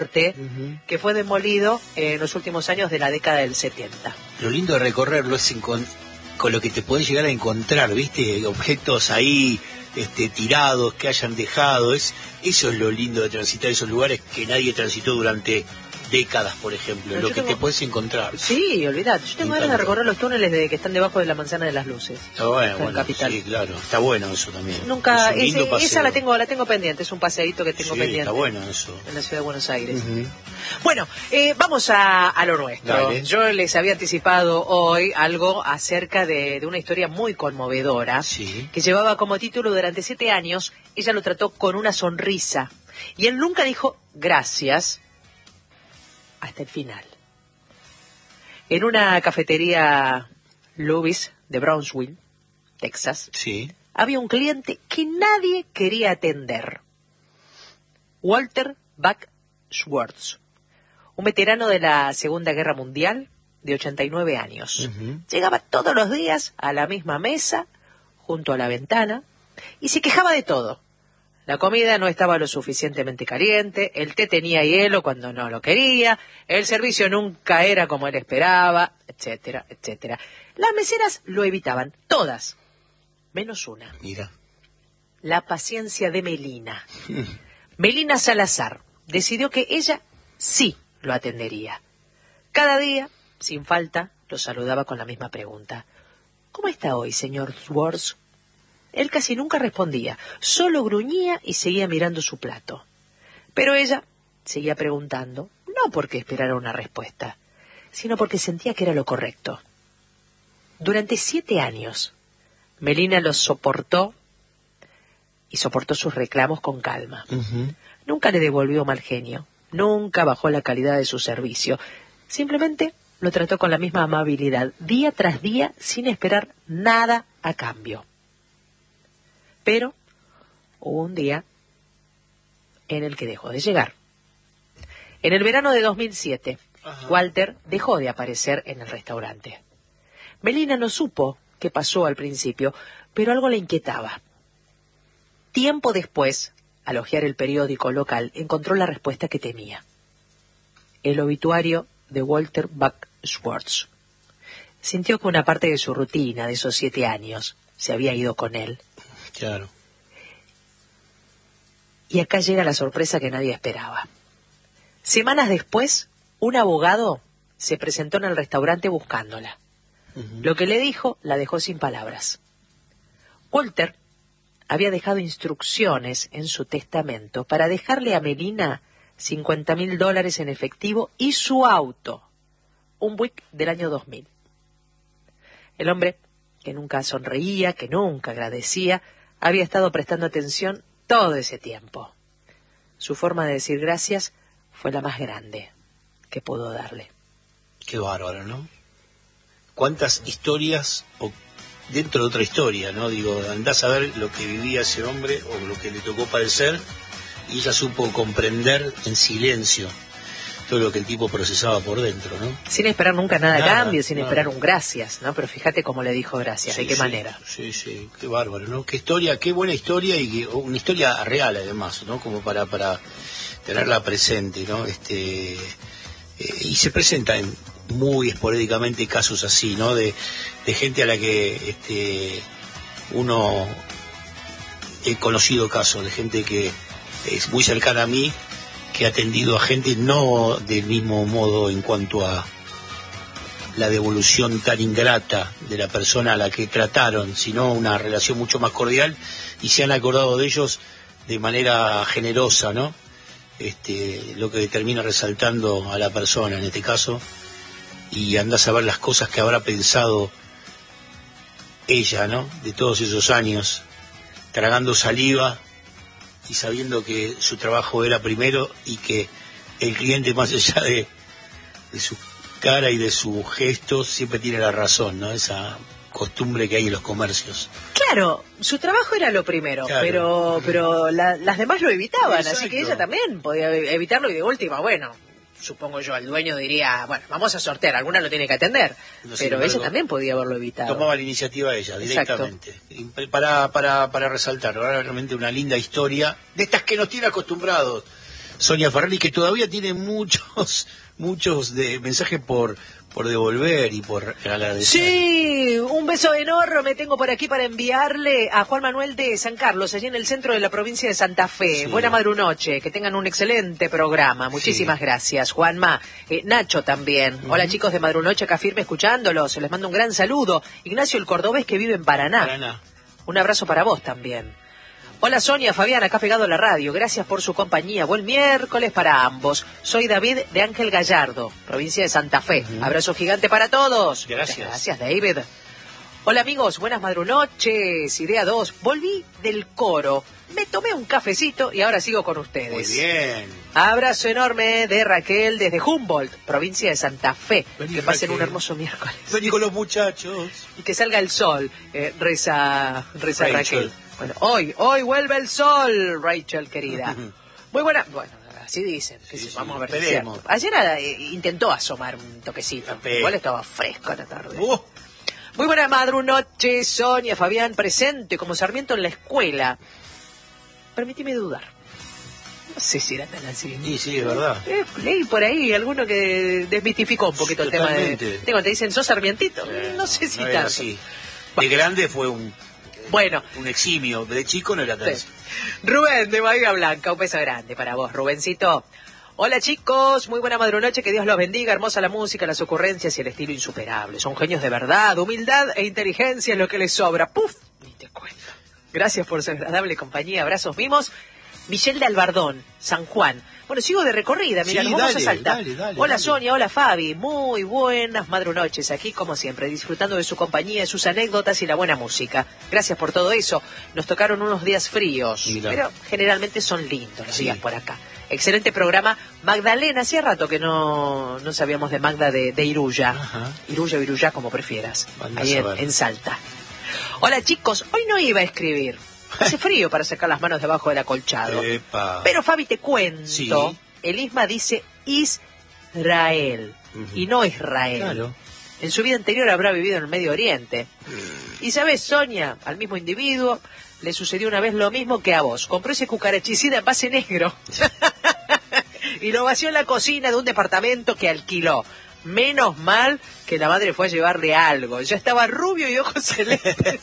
que fue demolido en los últimos años de la década del 70. Lo lindo de recorrerlo es con lo que te podés llegar a encontrar, ¿viste? Objetos ahí tirados que hayan dejado. Eso es lo lindo de transitar esos lugares que nadie transitó durante décadas, por ejemplo, lo que te puedes encontrar. Sí, olvidate. Yo tengo ganas de recorrer los túneles que están debajo de la Manzana de las Luces. Está bueno, Capital. Sí, claro. Está bueno eso también. Nunca, esa la tengo pendiente. Es un paseíto que tengo pendiente. Está bueno eso. En la ciudad de Buenos Aires. Bueno, vamos a lo nuestro. Dale. Yo les había anticipado hoy algo acerca de una historia muy conmovedora, que llevaba como título: durante 7 años ella lo trató con una sonrisa y él nunca dijo gracias hasta el final. En una cafetería Louis de Brownsville, Texas, había un cliente que nadie quería atender. Walter Buck Schwartz, un veterano de la Segunda Guerra Mundial de 89 años. Llegaba todos los días a la misma mesa, junto a la ventana, y se quejaba de todo. La comida no estaba lo suficientemente caliente, el té tenía hielo cuando no lo quería, el servicio nunca era como él esperaba, etcétera, etcétera. Las meseras lo evitaban, todas, menos una. Mira. La paciencia de Melina. Melina Salazar decidió que ella sí lo atendería. Cada día, sin falta, lo saludaba con la misma pregunta. ¿Cómo está hoy, señor Schwartz? Él casi nunca respondía, solo gruñía y seguía mirando su plato. Pero ella seguía preguntando, no porque esperara una respuesta, sino porque sentía que era lo correcto. Durante 7 años, Melina los soportó y soportó sus reclamos con calma. Nunca le devolvió mal genio, nunca bajó la calidad de su servicio, simplemente lo trató con la misma amabilidad, día tras día, sin esperar nada a cambio. Pero hubo un día en el que dejó de llegar. En el verano de 2007, Walter dejó de aparecer en el restaurante. Melina no supo qué pasó al principio, pero algo la inquietaba. Tiempo después, al hojear el periódico local, encontró la respuesta que temía. El obituario de Walter Buck Schwartz. Sintió que una parte de su rutina de esos 7 años se había ido con él. Claro. Y acá llega la sorpresa que nadie esperaba. Semanas después, un abogado se presentó en el restaurante buscándola. Lo que le dijo la dejó sin palabras. Walter había dejado instrucciones en su testamento para dejarle a Melina $50,000 en efectivo y su auto, un Buick del año 2000. El hombre, que nunca sonreía, que nunca agradecía, había estado prestando atención todo ese tiempo. Su forma de decir gracias fue la más grande que pudo darle. Qué bárbaro, ¿no? ¿Cuántas historias dentro de otra historia, ¿no? Digo, andás a ver lo que vivía ese hombre o lo que le tocó padecer, y ella supo comprender en silencio todo lo que el tipo procesaba por dentro, ¿no? Sin esperar nunca nada a cambio, sin esperar un gracias, ¿no? Pero fíjate cómo le dijo gracias, de qué manera. Sí, qué bárbaro, ¿no? Qué historia, qué buena historia, y una historia real además, ¿no? Como para tenerla presente, ¿no? Y se presentan muy esporádicamente casos así, ¿no? De gente a la que uno he conocido casos de gente que es muy cercana a mí, que ha atendido a gente no del mismo modo en cuanto a la devolución tan ingrata de la persona a la que trataron, sino una relación mucho más cordial, y se han acordado de ellos de manera generosa, ¿no? Lo que termina resaltando a la persona en este caso, y andás a ver las cosas que habrá pensado ella, ¿no? De todos esos años, tragando saliva y sabiendo que su trabajo era primero y que el cliente, más allá de su cara y de su gesto, siempre tiene la razón, ¿no? Esa costumbre que hay en los comercios. Claro, su trabajo era lo primero, claro. pero las demás lo evitaban. Exacto. Así que ella también podía evitarlo, y de última, bueno, supongo yo, el dueño diría, bueno, vamos a sortear, alguna lo tiene que atender, no, pero embargo, ella también podía haberlo evitado. Tomaba la iniciativa ella, directamente. Para resaltar, realmente una linda historia, de estas que nos tiene acostumbrados Sonia Ferrari, que todavía tiene muchos mensajes por devolver y por agradecer. Sí, un beso enorme tengo por aquí para enviarle a Juan Manuel de San Carlos, allí en el centro de la provincia de Santa Fe. Sí. Buena madrunoche, que tengan un excelente programa. Muchísimas gracias, Juanma. Nacho también. Hola chicos de Madrunoche, acá firme escuchándolos. Les mando un gran saludo. Ignacio el Cordobés, que vive en Paraná. Un abrazo para vos también. Hola Sonia, Fabián, acá pegado a la radio. Gracias por su compañía. Buen miércoles para ambos. Soy David de Ángel Gallardo, provincia de Santa Fe. Abrazo gigante para todos. Gracias. Gracias, David. Hola amigos, buenas madrunoches. Idea 2. Volví del coro. Me tomé un cafecito y ahora sigo con ustedes. Muy bien. Abrazo enorme de Raquel desde Humboldt, provincia de Santa Fe. Vení, que pasen Raquel. un hermoso miércoles. Vení con los muchachos. Y que salga el sol, reza Rachel. Raquel. Bueno, hoy vuelve el sol, Rachel, querida. Muy buena, bueno, así dicen. Que Sí, sí, vamos a ver. esperemos. Si ayer intentó asomar un toquecito. Igual estaba fresco a la tarde. Muy buena madrunoche, Sonia, Fabián, presente como Sarmiento en la escuela. Permíteme dudar. No sé si era tan así. Sí, es verdad. Leí por ahí alguno que desmistificó un poquito el tema de... Totalmente. Te dicen, ¿sos Sarmientito? No sé si no tanto. era así. De grande fue un eximio. De chico no era tan así. Rubén de Bahía Blanca, un beso grande para vos, Rubencito. Hola chicos, muy buena madrunoche, que Dios los bendiga, hermosa la música, las ocurrencias y el estilo insuperable. Son genios de verdad, humildad e inteligencia es lo que les sobra. ¡Puf! Ni te cuento. Gracias por su agradable compañía, abrazos mimos. Michelle de Albardón, San Juan. Bueno, sigo de recorrida, mira, Sí, nos vamos dale, a saltar. dale. Hola Sonia, hola Fabi, muy buenas madrunoches aquí como siempre, disfrutando de su compañía, de sus anécdotas y la buena música. Gracias por todo eso. Nos tocaron unos días fríos, pero generalmente son lindos los días por acá. Excelente programa. Magdalena, hacía rato que no sabíamos de Magda de Iruya. Ajá. Iruya o Iruya, como prefieras. Andá Ahí a saber. en Salta. Hola chicos, hoy no iba a escribir. Hace frío para sacar las manos debajo del acolchado. Epa. Pero Fabi, te cuento. Sí. El Isma dice Israel y no Israel. Claro. En su vida anterior habrá vivido en el Medio Oriente. Y sabes, Sonia, al mismo individuo le sucedió una vez lo mismo que a vos. Compró ese cucarachicida en base negro y lo vació en la cocina de un departamento que alquiló. Menos mal que la madre fue a llevarle algo. Ya estaba rubio y ojos celestes.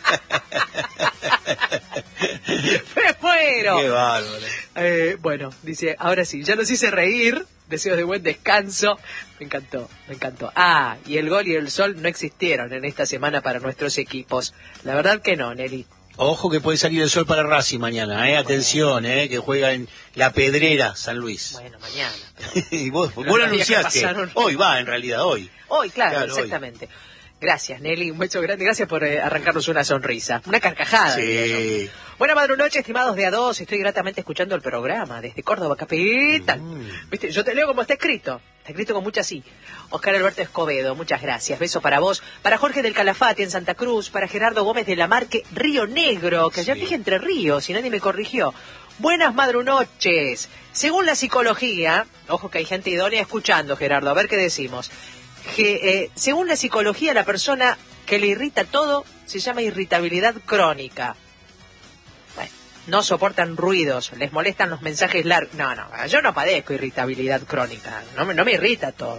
¡Me muero! Qué bárbaro. Bueno, dice, ahora sí, ya nos hice reír. Deseos de buen descanso. Me encantó, me encantó. Ah, y el gol y el sol no existieron en esta semana para nuestros equipos. La verdad que no, Nelly. Ojo que puede salir el sol para Racing mañana, atención, que juega en La Pedrera, San Luis. Bueno, mañana. Y vos Los lo días que anunciaste. pasaron. Hoy va, en realidad, hoy. Hoy, claro, Claro, exactamente. Gracias, Nelly, un beso grande. Gracias por arrancarnos una sonrisa. Una carcajada. Sí. Digamos. Buena madrunoche, estimados de A2. Estoy gratamente escuchando el programa desde Córdoba, capital. ¿Viste? Yo te leo como está escrito. Está escrito con mucha sí. Oscar Alberto Escobedo, muchas gracias. Beso para vos. Para Jorge del Calafate en Santa Cruz. Para Gerardo Gómez de la Marque Río Negro, que ayer dije Entre Ríos y nadie me corrigió. Buenas madrunoches. Según la psicología, ojo que hay gente idónea escuchando, Gerardo, a ver qué decimos. Según la psicología, la persona que le irrita todo se llama irritabilidad crónica. Bueno, no soportan ruidos, les molestan los mensajes largos. No, yo no padezco irritabilidad crónica, no me irrita todo.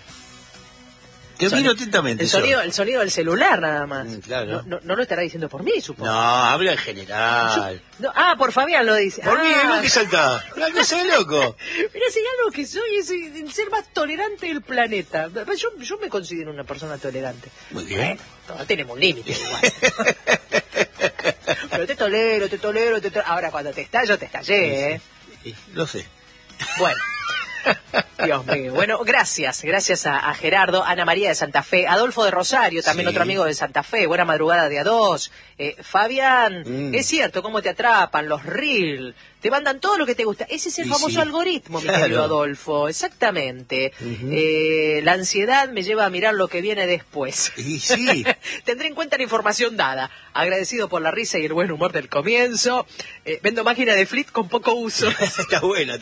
Te miro atentamente. El sonido del celular nada más. Claro. No lo estará diciendo por mí, supongo. No, habla en general. Por Fabián lo dice. Por mí, ¿no? Que salta. Una cosa de loco. Mira, si hay algo que soy es el ser más tolerante del planeta. Yo me considero una persona tolerante. Muy bien. Bueno, todos tenemos un límite igual. Pero te tolero. Ahora cuando te estallo, te estallé, ¿eh? Sí, lo sé. Bueno. Dios mío. Bueno, gracias a Gerardo, Ana María de Santa Fe, Adolfo de Rosario, también otro amigo de Santa Fe, buena madrugada de A2. Fabián, es cierto, cómo te atrapan los reel, te mandan todo lo que te gusta. Ese es el famoso algoritmo, mi querido Adolfo, exactamente. La ansiedad me lleva a mirar lo que viene después. Sí. Tendré en cuenta la información dada. Agradecido por la risa y el buen humor del comienzo. Vendo máquina de flit con poco uso. Está buena.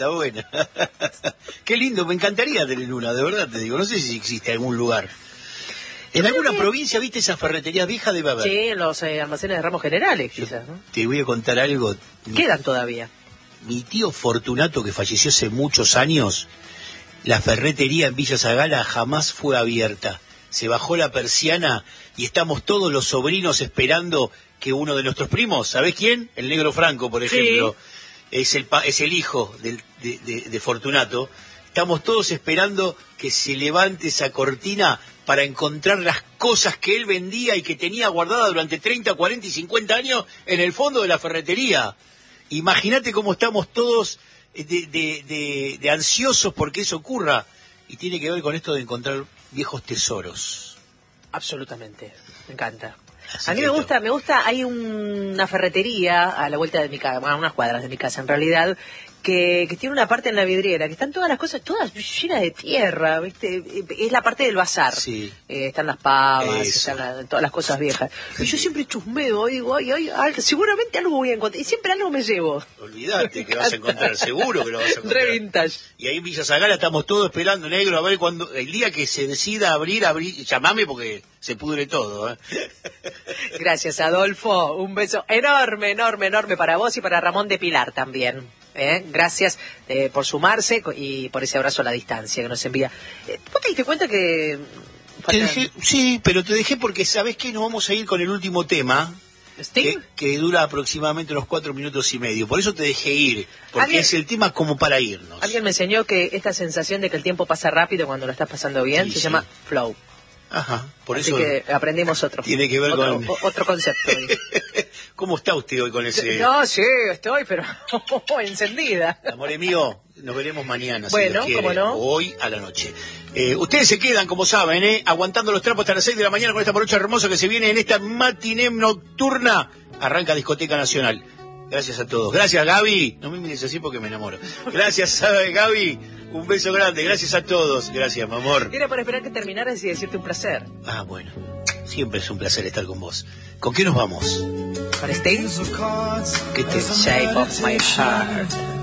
Qué lindo, me encantaría tener una, de verdad te digo. No sé si existe algún lugar. En alguna provincia, ¿viste esas ferreterías viejas? Debe haber. Sí, en los almacenes de ramos generales, quizás, ¿no? Te voy a contar algo. Quedan todavía. mi tío Fortunato, que falleció hace muchos años, la ferretería en Villa Zagala jamás fue abierta. Se bajó la persiana y estamos todos los sobrinos esperando que uno de nuestros primos, ¿sabés quién? El Negro Franco, por ejemplo, sí. Es el hijo de Fortunato. Estamos todos esperando que se levante esa cortina para encontrar las cosas que él vendía y que tenía guardadas durante 30, 40 y 50 años en el fondo de la ferretería. Imagínate cómo estamos todos de ansiosos porque eso ocurra. Y tiene que ver con esto de encontrar viejos tesoros. Absolutamente, me encanta. Así a mí me gusta, hay una ferretería a la vuelta de mi casa, bueno, a unas cuadras de mi casa en realidad, que tiene una parte en la vidriera, que están todas las cosas, todas llenas de tierra, ¿viste? Es la parte del bazar. Sí. Están las pavas, están todas las cosas viejas. Y yo siempre chusmeo, digo, ay, seguramente algo voy a encontrar, y siempre algo me llevo. Olvídate que vas a encontrar, seguro que lo vas a encontrar. Re vintage. Y ahí en Villa Zagala estamos todos esperando, Negro, a ver cuando, el día que se decida abrir, llamame porque se pudre todo, ¿eh? Gracias, Adolfo. Un beso enorme, enorme, enorme para vos y para Ramón de Pilar también. Gracias por sumarse y por ese abrazo a la distancia que nos envía. ¿Vos te diste cuenta que...? Te dejé, sí, pero te dejé porque ¿sabés qué? Nos vamos a ir con el último tema. Que dura aproximadamente unos 4 minutos y medio. Por eso te dejé ir, porque es el tema como para irnos. Alguien me enseñó que esta sensación de que el tiempo pasa rápido cuando lo estás pasando bien se llama flow. Ajá, por Así eso que aprendimos otro. Tiene que ver otro concepto. ¿Cómo está usted hoy con ese...? No, sí, estoy, pero encendida. Amore mío, nos veremos mañana, bueno, si Dios quiere, ¿cómo no? hoy a la noche. Ustedes se quedan, como saben, aguantando los trapos hasta las 6 de la mañana con esta morocha hermosa que se viene en esta matiné nocturna. Arranca Discoteca Nacional. Gracias a todos. Gracias, Gaby. No me mires así porque me enamoro. Gracias, Gaby. Un beso grande. Gracias a todos. Gracias, mi amor. Era para esperar que terminaras y decirte un placer. Ah, bueno. Siempre es un placer estar con vos. ¿Con qué nos vamos? Con Sting. ¿Qué te? Shape of my heart.